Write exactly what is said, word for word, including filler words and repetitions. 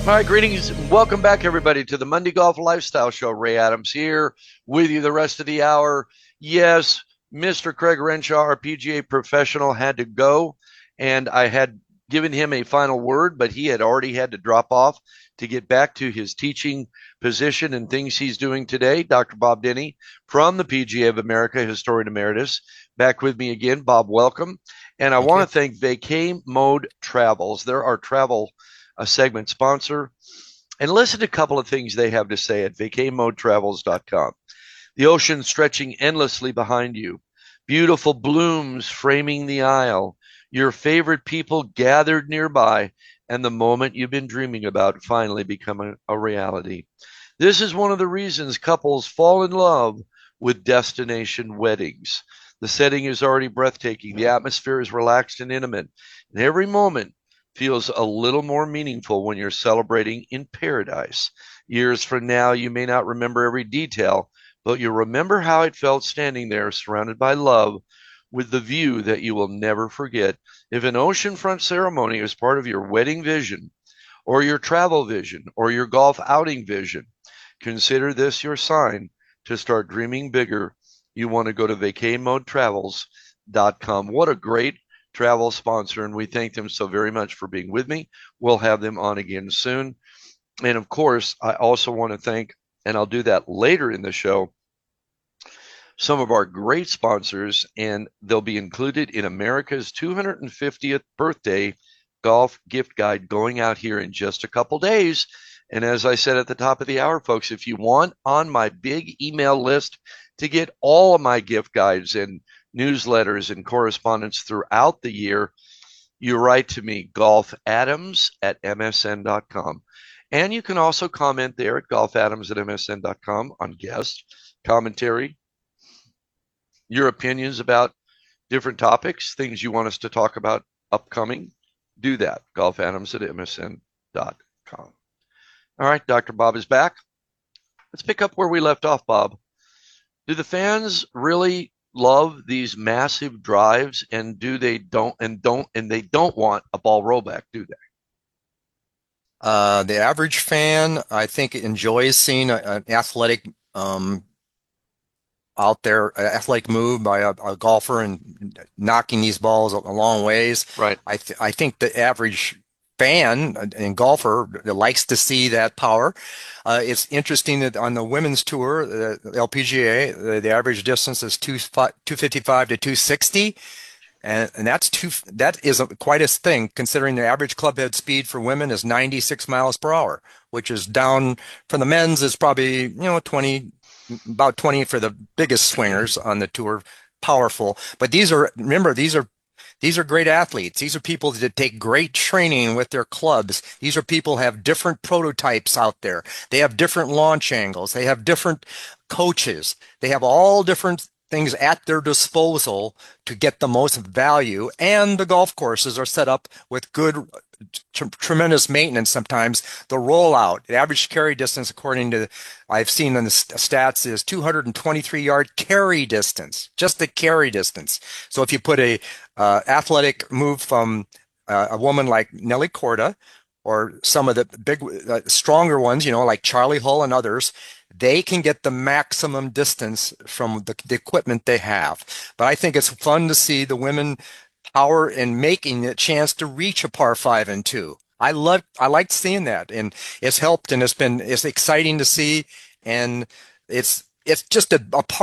All right, greetings. Welcome back, everybody, to the Monday Golf Lifestyle Show. Ray Adams here with you the rest of the hour. Yes, Mister Craig Renshaw, our P G A professional, had to go, and I had given him a final word, but he had already had to drop off to get back to his teaching position and things he's doing today. Doctor Bob Denny from the P G A of America, Historian Emeritus, back with me again. Bob, welcome. And I Thank want you. to thank Vacay Mode Travels. They're our travel a segment sponsor. And listen to a couple of things they have to say at vacay mode travels dot com. The ocean stretching endlessly behind you, beautiful blooms framing the aisle, your favorite people gathered nearby, and the moment you've been dreaming about finally becoming a reality. This is one of the reasons couples fall in love with destination weddings. The setting is already breathtaking, the atmosphere is relaxed and intimate, and every moment feels a little more meaningful when you're celebrating in paradise. Years from now, you may not remember every detail, but you'll remember how it felt standing there surrounded by love with the view that you will never forget. If an oceanfront ceremony is part of your wedding vision, or your travel vision, or your golf outing vision, consider this your sign to start dreaming bigger. You want to go to vacay mode travels dot com. What a great travel sponsor, and we thank them so very much for being with me. We'll have them on again soon. And of course, I also want to thank, and I'll do that later in the show, some of our great sponsors, and they'll be included in America's two hundred fiftieth birthday golf gift guide going out here in just a couple days. And as I said at the top of the hour, folks, if you want on my big email list to get all of my gift guides and newsletters and correspondence throughout the year, you write to me, golfadams at m s n dot com. And you can also comment there at golfadams at m s n dot com on guest commentary, your opinions about different topics, things you want us to talk about upcoming. Do that, golfadams at m s n dot com. All right, Doctor Bob is back. Let's pick up where we left off, Bob. Do the fans really love these massive drives, and do they don't and don't and they don't want a ball rollback, do they? Uh, the average fan, I think, enjoys seeing a, an athletic um, out there, an athletic move by a, a golfer and knocking these balls a, a long ways. Right. I th I think the average fan and golfer likes to see that power. Uh, it's interesting that on the women's tour, the L P G A, the, the average distance is two, two fifty-five to two sixty. And, and that's too, that is a, quite a thing considering the average club head speed for women is ninety-six miles per hour, which is down for the men's is probably, you know, twenty, about twenty for the biggest swingers on the tour, powerful. But these are, remember, these are these are great athletes. These are people that take great training with their clubs. These are people who have different prototypes out there. They have different launch angles. They have different coaches. They have all different things at their disposal to get the most value. And the golf courses are set up with good, tremendous maintenance sometimes. The rollout, the average carry distance, according to I've seen in the stats, is two hundred twenty-three yard carry distance, just the carry distance. So if you put a uh, athletic move from uh, a woman like Nelly Korda, or some of the big, uh, stronger ones, you know, like Charlie Hull and others, they can get the maximum distance from the, the equipment they have. But I think it's fun to see the women power in making a chance to reach a par five and two. I love, I like seeing that, and it's helped, and it's been, it's exciting to see, and it's, it's just a, a part.